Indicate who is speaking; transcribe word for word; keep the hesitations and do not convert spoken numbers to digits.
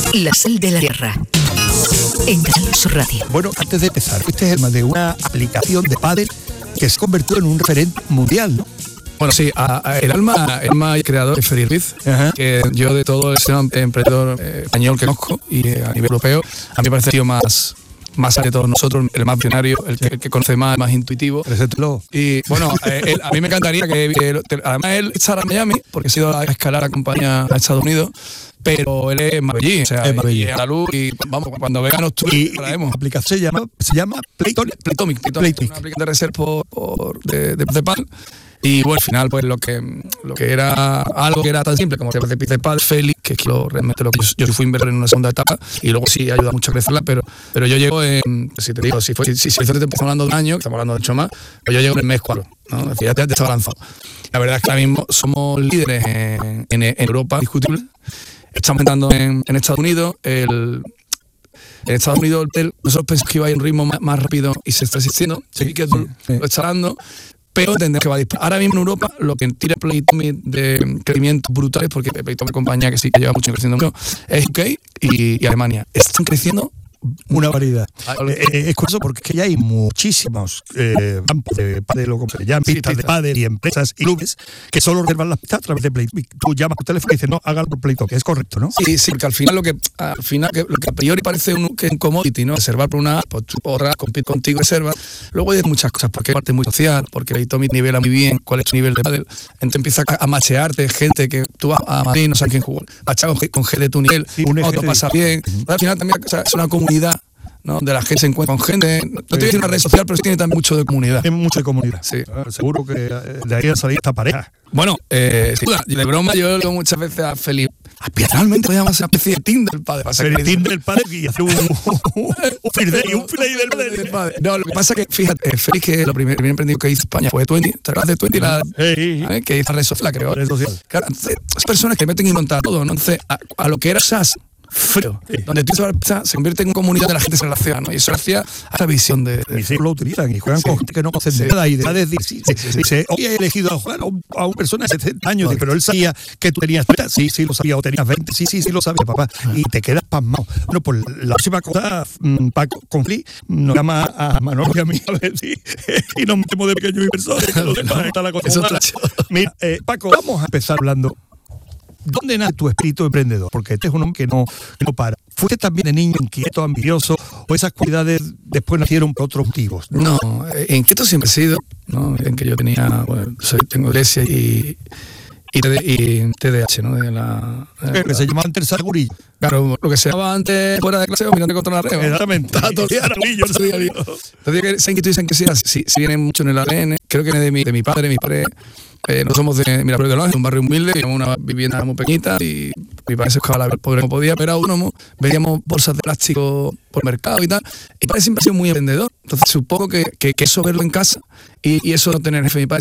Speaker 1: La sal de la tierra. En Canal Sur Radio.
Speaker 2: Bueno, antes de empezar, este es el tema de una aplicación de pádel que se convirtió en un referente mundial, ¿no?
Speaker 3: Bueno, sí, a, a el alma, el alma y creador es Freddy Ruiz,
Speaker 2: Ajá.
Speaker 3: que yo de todo ese emprendedor eh, español que conozco y eh, a nivel europeo, a mí me parece el tío más, más de todos nosotros, el más visionario, el que, el que conoce más, el más intuitivo.
Speaker 2: Preséntelo.
Speaker 3: Y bueno, eh, él, a mí me encantaría que, que además él estará en Miami, porque ha sido a escalar a compañía a Estados Unidos, pero él es marbellí, o sea,
Speaker 2: es marbellí.
Speaker 3: y andaluz, y vamos, cuando vengan los tours,
Speaker 2: Y
Speaker 3: traemos.
Speaker 2: la aplicación se llama, se llama Playtonic.
Speaker 3: Playtomic, Playtomic,
Speaker 2: Playtomic.
Speaker 3: una aplicación de reserva por, por, de, de, de pal. Y bueno, al final, pues lo que, lo que era algo que era tan simple como que de de pal, Félix, que es lo, realmente lo que yo, yo fui inversor en una segunda etapa y luego sí ayuda mucho a crecerla, pero, pero yo llego en, si te digo, si fue, si, si, si te empezó hablando de un año, que estamos hablando de mucho más, pues yo llego en el mes cuatro, ¿no? Es decir, ya te, te estaba lanzado. La verdad es que ahora mismo somos líderes en, en, en Europa, discutible. Estamos entrando en, en Estados Unidos, el... En Estados Unidos, el, nosotros pensamos que iba a ir a un ritmo más, más rápido y se está existiendo, sí, que sí, sí. Lo está dando, pero entendemos que va a disparar. Ahora mismo en Europa, lo que tira Playtomic de crecimientos brutales, porque Playtomic es una compañía que sí que lleva mucho creciendo mucho, es U K y, y Alemania. Están creciendo
Speaker 2: una variedad. Eh, eh, es curioso porque es que ya hay muchísimos eh, campos de pádel, o como se llaman, pistas de pádel y empresas y clubes que solo reservan las pistas a través de Playtomic. Tú llamas por teléfono y dices, no, hágalo por Playtomic. Es correcto, ¿no?
Speaker 3: Sí, sí, porque al final lo que al final que, lo que a priori parece un, que es un commodity, ¿no? Reservar por una app, pues tú ahorras, compite contigo, reservas. Luego hay muchas cosas, porque es parte muy social, porque Playtomic nivela muy bien cuál es tu nivel de pádel. Entonces empieza a, a machearte gente que tú vas a Madrid, no sabes quién jugó, machado con, con gente de tu nivel, sí, o te pasa bien. Uh-huh. Al final también, o sea, es una comunidad, ¿no? De la gente se encuentra con gente. No te voy a decir una red social, pero sí tiene también mucho de comunidad.
Speaker 2: Tiene mucho de comunidad.
Speaker 3: Sí.
Speaker 2: Ah, seguro que de ahí ha salido esta pareja.
Speaker 3: Bueno, eh, sin duda, de broma yo le digo muchas veces a Felipe, aspiracionalmente podríamos hacer una especie de Tinder del padre.
Speaker 2: El Tinder del padre y hacer un un free day, un free day del padre.
Speaker 3: No, lo que pasa es que, fíjate, Félix, que lo primer, primer emprendido que hizo España fue veinte, ¿te acuerdas de veinte? La,
Speaker 2: hey.
Speaker 3: ¿eh? Que hizo red social, la creó.
Speaker 2: Red social.
Speaker 3: Claro, entonces, es personas que meten y montan todo, ¿no? Entonces, a, a lo que era S A S, frío, sí. Donde tú se convierte en una comunidad de la gente se relaciona, ¿no? Y eso hacía a la visión de... de...
Speaker 2: Y sí, lo utilizan y juegan sí. con gente que no conocen sí. de nada y de sí. decir, sí, sí, sí, sí. Dice, hoy he elegido a jugar a, un, a una persona de setenta años, pero él sabía que tú tenías treinta, sí, sí, lo sabía, o tenías veinte, sí, sí, sí, lo sabía, papá, y te quedas pasmado. Bueno, pues la próxima cosa, mmm, Paco Confli nos llama a Manolo y a mí a ver si y nos metemos de pequeños inversores, que lo sepas, está la cosa. Mira, eh, Paco, vamos a empezar hablando. ¿Dónde nace tu espíritu emprendedor? Porque este es un hombre que no, que no para. ¿Fuiste también de niño inquieto, ambicioso, o esas cualidades después nacieron por otros motivos?
Speaker 3: No, no inquieto siempre he sido, ¿no? En que yo tenía, bueno, soy, tengo iglesia y, y, y T D A H, ¿no? De la, de
Speaker 2: la, que se llamaba antes el gurillo.
Speaker 3: Claro, lo que se llamaba antes fuera de clase o mirando contra la red.
Speaker 2: Exactamente.
Speaker 3: Entonces, esa inquietud y esa inquietud si, si viene mucho en el A D N, creo que viene de mi, de mi padre, mi padre. Eh, no somos de Miraflores de los Ángeles, un barrio humilde, teníamos una vivienda muy pequeñita y mi padre se buscaba la pobre como podía, pero era autónomo, vendíamos bolsas de plástico por mercado y tal, y mi padre siempre ha sido muy emprendedor, entonces supongo que, que, que eso verlo en casa y, y eso no tener jefe de mi padre